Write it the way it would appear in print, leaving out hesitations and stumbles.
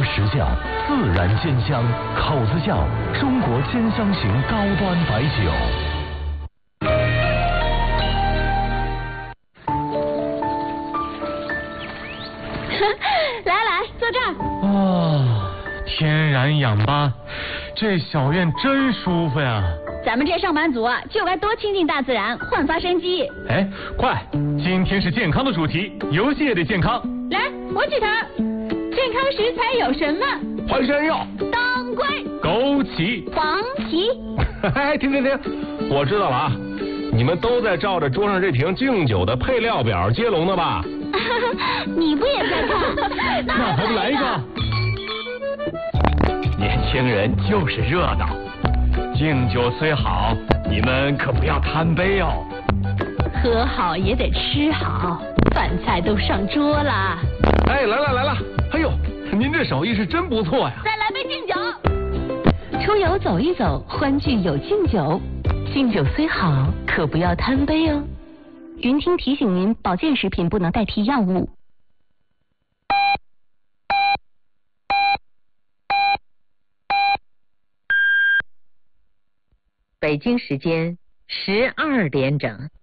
实窖，自然鲜香。口子窖，中国兼香型高端白酒。 来，坐这儿。 啊，天然氧吧，这小院真舒服呀。 咱们这上班族啊，就该多亲近大自然，焕发生机。 哎，快，今天是健康的主题，游戏也得健康。 来，我举头。健康食材有什么？ 淮山药、 当归、 枸杞、 黄芪。 哎，停，我知道了啊，你们都在照着桌上这瓶敬酒的配料表接龙呢吧？ 你不也在看？ 那还不来一个？ 年轻人就是热闹，敬酒虽好，你们可不要贪杯哦。 喝好也得吃好，饭菜都上桌了。 哎，来了！哎呦，您这手艺是真不错呀！ 再来杯敬酒。 出游走一走，欢聚有敬酒。敬酒虽好，可不要贪杯哦。云听提醒您，保健食品不能代替药物。 北京时间12点整。